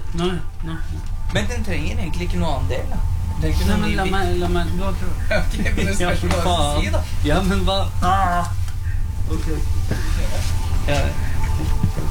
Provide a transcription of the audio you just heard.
Nei. Men den trenger egentlig ikke noe annen del, da. Nei, men la meg gå til. Ok, men det spørs hva du si, da. Ja, men hva? Ok. Ja.